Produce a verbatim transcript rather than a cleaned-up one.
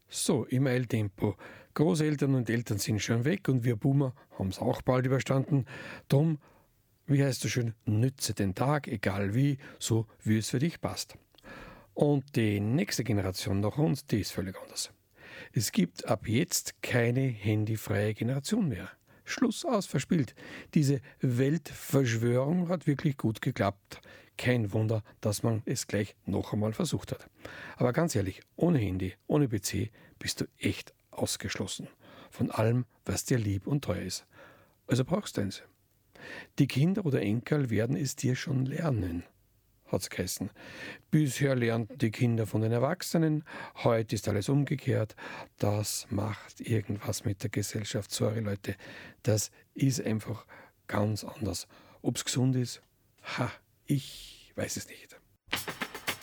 So, im Eiltempo. Großeltern und Eltern sind schon weg und wir Boomer haben es auch bald überstanden. Drum, wie heißt es so schön, nütze den Tag, egal wie, so wie es für dich passt. Und die nächste Generation nach uns, die ist völlig anders. Es gibt ab jetzt keine handyfreie Generation mehr. Schluss aus, verspielt. Diese Weltverschwörung hat wirklich gut geklappt. Kein Wunder, dass man es gleich noch einmal versucht hat. Aber ganz ehrlich, ohne Handy, ohne P C bist du echt ausgeschlossen. Von allem, was dir lieb und teuer ist. Also brauchst du eins. Die Kinder oder Enkel werden es dir schon lernen, hat's geheißen. Bisher lernten die Kinder von den Erwachsenen, heute ist alles umgekehrt. Das macht irgendwas mit der Gesellschaft. Sorry Leute, das ist einfach ganz anders. Ob's gesund ist, ha, ich weiß es nicht.